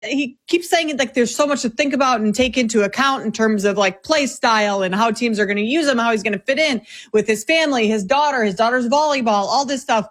he keeps saying it like there's so much to think about and take into account in terms of like play style and how teams are going to use him, how he's going to fit in with his family, his daughter's volleyball, all this stuff.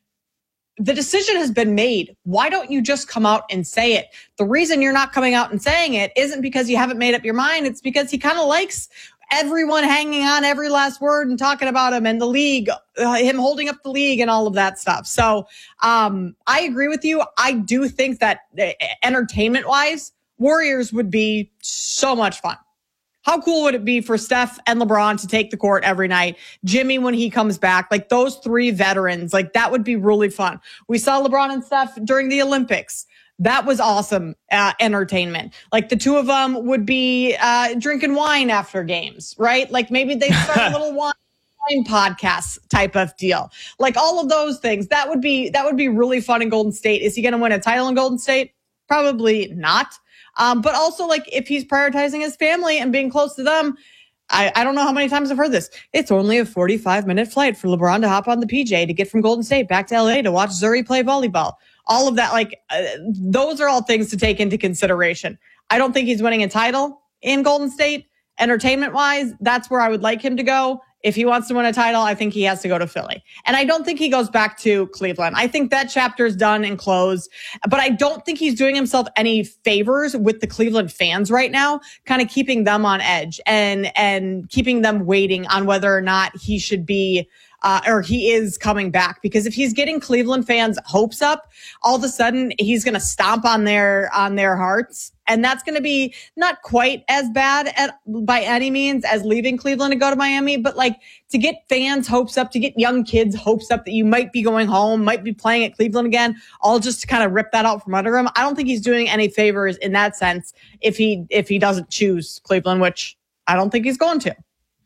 The decision has been made. Why don't you just come out and say it? The reason you're not coming out and saying it isn't because you haven't made up your mind. It's because he kind of likes everyone hanging on every last word and talking about him and the league, him holding up the league and all of that stuff. So I agree with you. I do think that entertainment wise, Warriors would be so much fun. How cool would it be for Steph and LeBron to take the court every night? Jimmy, when he comes back, like those three veterans, like that would be really fun. We saw LeBron and Steph during the Olympics. That was awesome entertainment. Like the two of them would be drinking wine after games, right? Like maybe they start a little wine podcast type of deal. Like all of those things. That would be really fun in Golden State. Is he going to win a title in Golden State? Probably not. But also, like, if he's prioritizing his family and being close to them, I don't know how many times I've heard this. It's only a 45-minute flight for LeBron to hop on the PJ to get from Golden State back to LA to watch Zuri play volleyball. All of that, like, those are all things to take into consideration. I don't think he's winning a title in Golden State. Entertainment-wise, that's where I would like him to go. If he wants to win a title, I think he has to go to Philly. And I don't think he goes back to Cleveland. I think that chapter is done and closed. But I don't think he's doing himself any favors with the Cleveland fans right now, kind of keeping them on edge and keeping them waiting on whether or not he should be or he is coming back. Because if he's getting Cleveland fans' hopes up, all of a sudden he's going to stomp on their hearts. And that's going to be not quite as bad by any means as leaving Cleveland to go to Miami. But like to get fans' hopes up, to get young kids' hopes up that you might be going home, might be playing at Cleveland again, all just to kind of rip that out from under him. I don't think he's doing any favors in that sense if he doesn't choose Cleveland, which I don't think he's going to.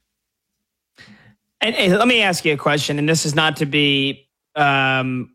And let me ask you a question, and this is not to be again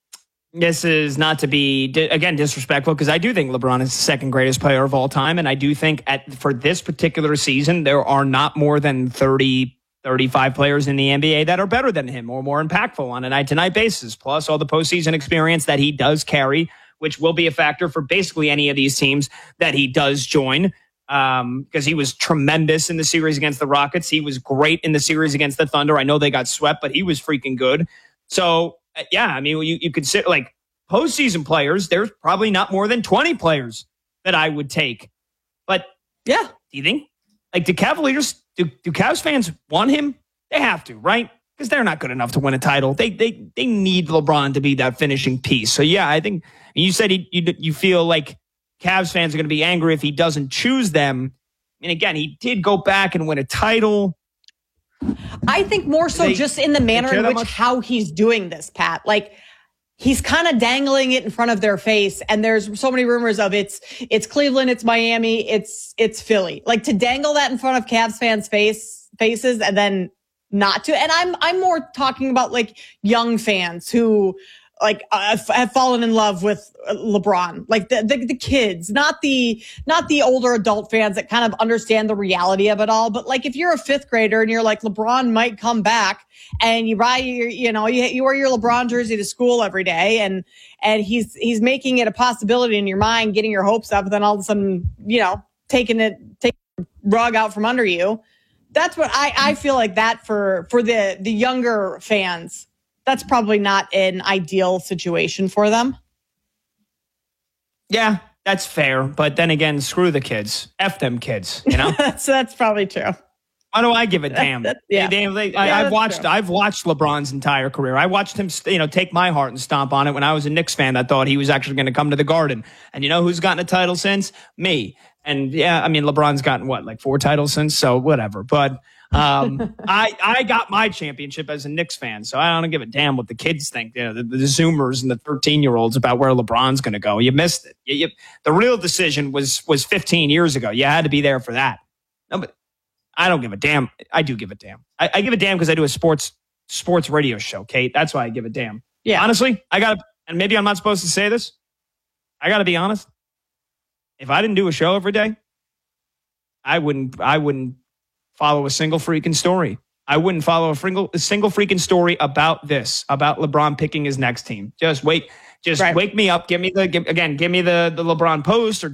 disrespectful, because I do think LeBron is the second greatest player of all time, and I do think for this particular season there are not more than 30, 35 players in the NBA that are better than him or more impactful on a night-to-night basis, plus all the postseason experience that he does carry, which will be a factor for basically any of these teams that he does join. Because he was tremendous in the series against the Rockets. He was great in the series against the Thunder. I know they got swept, but he was freaking good. So, yeah, I mean, you consider like postseason players, there's probably not more than 20 players that I would take. But, yeah, do you think? Like, do Cavs fans want him? They have to, right? Because they're not good enough to win a title. They need LeBron to be that finishing piece. So, yeah, I think you said you feel like Cavs fans are going to be angry if he doesn't choose them. And again, he did go back and win a title. I think more so just in the manner in which how he's doing this, Pat. Like he's kind of dangling it in front of their face. And there's so many rumors of it's Cleveland, it's Miami, it's Philly. Like to dangle that in front of Cavs fans' faces and then not to. And I'm more talking about like young fans who like have fallen in love with LeBron, like the kids, not the older adult fans that kind of understand the reality of it all. But like if you're a fifth grader and you're like LeBron might come back, and you buy you wear your LeBron jersey to school every day, and he's making it a possibility in your mind, getting your hopes up, and then all of a sudden taking the rug out from under you. That's what I feel like that for the younger fans. That's probably not an ideal situation for them. Yeah, that's fair. But then again, screw the kids. F them kids, that's probably true. Why do I give a damn? I've watched LeBron's entire career. I watched him, take my heart and stomp on it when I was a Knicks fan that thought he was actually going to come to the Garden. And you know who's gotten a title since? Me. And yeah, I mean, LeBron's gotten like 4 titles since, so whatever. But I got my championship as a Knicks fan, so I don't give a damn what the kids think. The Zoomers and the 13-year-olds about where LeBron's going to go. You missed it. The real decision was 15 years ago. You had to be there for that. No, but I don't give a damn. I do give a damn. I give a damn because I do a sports radio show, Kate. That's why I give a damn. Yeah. Honestly, and maybe I'm not supposed to say this. I got to be honest. If I didn't do a show every day, I wouldn't follow a single freaking story. I wouldn't follow a single freaking story about LeBron picking his next team. Just wait Just Right. wake me up. Give me the LeBron post or